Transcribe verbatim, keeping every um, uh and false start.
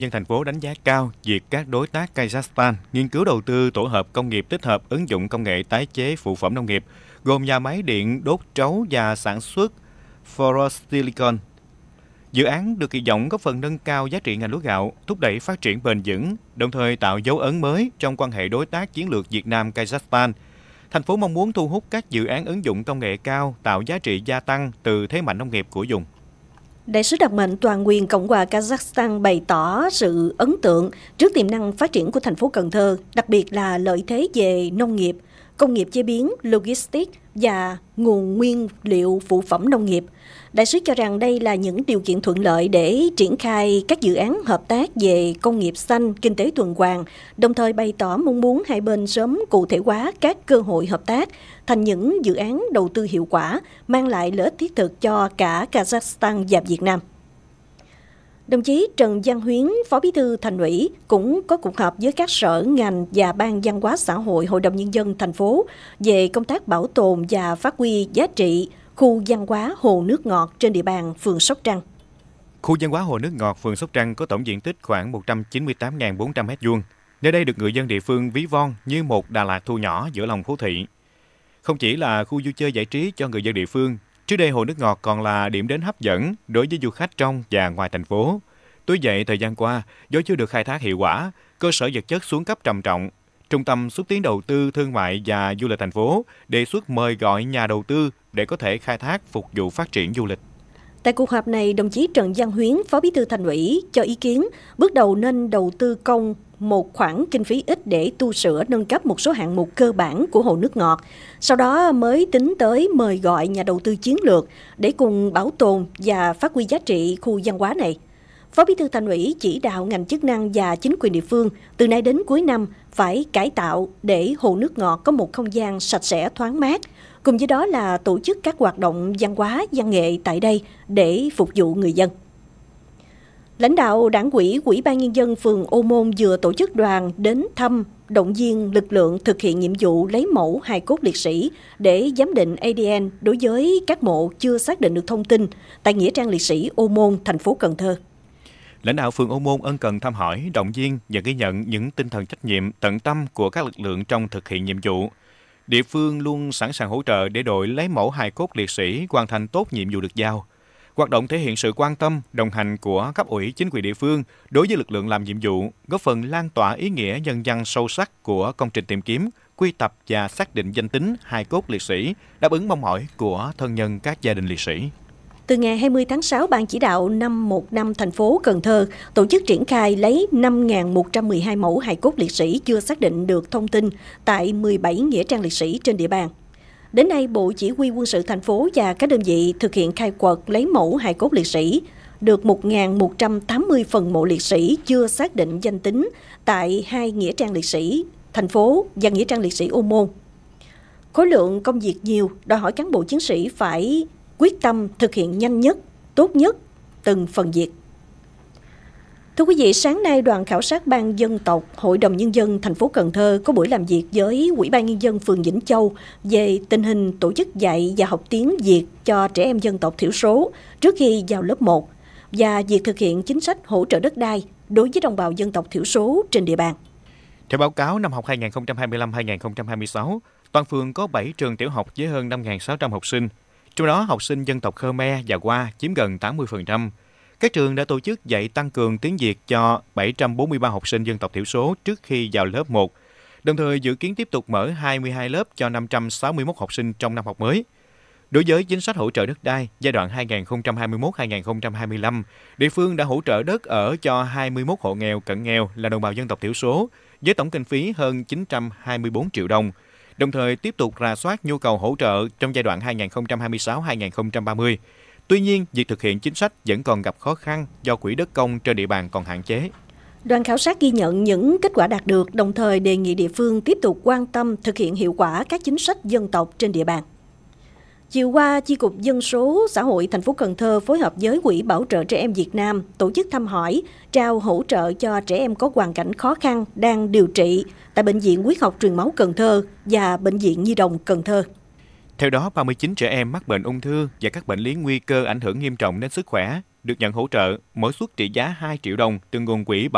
Dân thành phố đánh giá cao việc các đối tác Kazakhstan nghiên cứu đầu tư tổ hợp công nghiệp tích hợp ứng dụng công nghệ tái chế phụ phẩm nông nghiệp, gồm nhà máy điện đốt trấu và sản xuất Ferrosilicon. Dự án được kỳ vọng góp phần nâng cao giá trị ngành lúa gạo, thúc đẩy phát triển bền vững, đồng thời tạo dấu ấn mới trong quan hệ đối tác chiến lược Việt Nam-Kazakhstan. Thành phố mong muốn thu hút các dự án ứng dụng công nghệ cao, tạo giá trị gia tăng từ thế mạnh nông nghiệp của vùng. Đại sứ đặc mệnh toàn quyền Cộng hòa Kazakhstan bày tỏ sự ấn tượng trước tiềm năng phát triển của thành phố Cần Thơ, đặc biệt là lợi thế về nông nghiệp, công nghiệp chế biến, logistics và nguồn nguyên liệu phụ phẩm nông nghiệp. Đại sứ cho rằng đây là những điều kiện thuận lợi để triển khai các dự án hợp tác về công nghiệp xanh, kinh tế tuần hoàn, đồng thời bày tỏ mong muốn hai bên sớm cụ thể hóa các cơ hội hợp tác thành những dự án đầu tư hiệu quả, mang lại lợi ích thiết thực cho cả Kazakhstan và Việt Nam. Đồng chí Trần Văn Huyến, Phó Bí thư Thành ủy, cũng có cuộc họp với các sở, ngành và Ban Văn hóa xã hội Hội đồng Nhân dân thành phố về công tác bảo tồn và phát huy giá trị khu văn hóa hồ nước ngọt trên địa bàn phường Sóc Trăng. Khu văn hóa hồ nước ngọt phường Sóc Trăng có tổng diện tích khoảng một trăm chín mươi tám nghìn bốn trăm mét vuông. Nơi đây được người dân địa phương ví von như một Đà Lạt thu nhỏ giữa lòng phố thị. Không chỉ là khu vui chơi giải trí cho người dân địa phương, trước đây hồ nước ngọt còn là điểm đến hấp dẫn đối với du khách trong và ngoài thành phố. Tuy vậy, thời gian qua, do chưa được khai thác hiệu quả, cơ sở vật chất xuống cấp trầm trọng, Trung tâm xúc tiến đầu tư thương mại và du lịch thành phố đề xuất mời gọi nhà đầu tư để có thể khai thác phục vụ phát triển du lịch. Tại cuộc họp này, đồng chí Trần Văn Huyến, Phó Bí thư Thành ủy cho ý kiến bước đầu nên đầu tư công một khoản kinh phí ít để tu sửa nâng cấp một số hạng mục cơ bản của hồ nước ngọt. Sau đó mới tính tới mời gọi nhà đầu tư chiến lược để cùng bảo tồn và phát huy giá trị khu văn hóa này. Phó Bí thư Thành ủy chỉ đạo ngành chức năng và chính quyền địa phương từ nay đến cuối năm phải cải tạo để hồ nước ngọt có một không gian sạch sẽ thoáng mát, cùng với đó là tổ chức các hoạt động văn hóa, văn nghệ tại đây để phục vụ người dân. Lãnh đạo Đảng ủy, Ủy ban Nhân dân phường Ô Môn vừa tổ chức đoàn đến thăm, động viên lực lượng thực hiện nhiệm vụ lấy mẫu hài cốt liệt sĩ để giám định a đê en đối với các mộ chưa xác định được thông tin tại Nghĩa trang liệt sĩ Ô Môn, thành phố Cần Thơ. Lãnh đạo phường Ô Môn ân cần thăm hỏi, động viên và ghi nhận những tinh thần trách nhiệm, tận tâm của các lực lượng trong thực hiện nhiệm vụ. Địa phương luôn sẵn sàng hỗ trợ để đội lấy mẫu hài cốt liệt sĩ hoàn thành tốt nhiệm vụ được giao. Hoạt động thể hiện sự quan tâm, đồng hành của cấp ủy chính quyền địa phương đối với lực lượng làm nhiệm vụ, góp phần lan tỏa ý nghĩa nhân văn sâu sắc của công trình tìm kiếm, quy tập và xác định danh tính hài cốt liệt sĩ, đáp ứng mong mỏi của thân nhân các gia đình liệt sĩ. Từ ngày hai mươi tháng sáu, Ban chỉ đạo năm một năm thành phố Cần Thơ tổ chức triển khai lấy năm nghìn một trăm mười hai mẫu hài cốt liệt sĩ chưa xác định được thông tin tại mười bảy nghĩa trang liệt sĩ trên địa bàn. Đến nay, Bộ Chỉ huy Quân sự thành phố và các đơn vị thực hiện khai quật lấy mẫu hài cốt liệt sĩ được một nghìn một trăm tám mươi phần mộ liệt sĩ chưa xác định danh tính tại hai nghĩa trang liệt sĩ thành phố và nghĩa trang liệt sĩ Ô Môn. Khối lượng công việc nhiều, đòi hỏi cán bộ chiến sĩ phải quyết tâm thực hiện nhanh nhất, tốt nhất từng phần việc. Thưa quý vị, sáng nay đoàn khảo sát Ban Dân tộc Hội đồng Nhân dân thành phố Cần Thơ có buổi làm việc với Ủy ban Nhân dân phường Vĩnh Châu về tình hình tổ chức dạy và học tiếng Việt cho trẻ em dân tộc thiểu số trước khi vào lớp một và việc thực hiện chính sách hỗ trợ đất đai đối với đồng bào dân tộc thiểu số trên địa bàn. Theo báo cáo năm học hai nghìn không trăm hai mươi lăm hai nghìn không trăm hai mươi sáu, toàn phường có bảy trường tiểu học với hơn năm nghìn sáu trăm học sinh. Trong đó, học sinh dân tộc Khmer và Hoa chiếm gần tám mươi phần trăm. Các trường đã tổ chức dạy tăng cường tiếng Việt cho bảy trăm bốn mươi ba học sinh dân tộc thiểu số trước khi vào lớp một, đồng thời dự kiến tiếp tục mở hai mươi hai lớp cho năm trăm sáu mươi mốt học sinh trong năm học mới. Đối với chính sách hỗ trợ đất đai giai đoạn hai nghìn không trăm hai mươi mốt đến hai nghìn không trăm hai mươi lăm, địa phương đã hỗ trợ đất ở cho hai mươi mốt hộ nghèo, cận nghèo là đồng bào dân tộc thiểu số với tổng kinh phí hơn chín trăm hai mươi tư triệu đồng. Đồng thời tiếp tục rà soát nhu cầu hỗ trợ trong giai đoạn hai nghìn không trăm hai mươi sáu đến hai nghìn không trăm ba mươi. Tuy nhiên, việc thực hiện chính sách vẫn còn gặp khó khăn do quỹ đất công trên địa bàn còn hạn chế. Đoàn khảo sát ghi nhận những kết quả đạt được, đồng thời đề nghị địa phương tiếp tục quan tâm thực hiện hiệu quả các chính sách dân tộc trên địa bàn. Chiều qua, Chi cục Dân số Xã hội thành phố Cần Thơ phối hợp với Quỹ Bảo trợ Trẻ Em Việt Nam tổ chức thăm hỏi, trao hỗ trợ cho trẻ em có hoàn cảnh khó khăn đang điều trị tại Bệnh viện Huyết học Truyền máu Cần Thơ và Bệnh viện Nhi đồng Cần Thơ. Theo đó, ba mươi chín trẻ em mắc bệnh ung thư và các bệnh lý nguy cơ ảnh hưởng nghiêm trọng đến sức khỏe được nhận hỗ trợ, mỗi suất trị giá hai triệu đồng từ nguồn quỹ bảo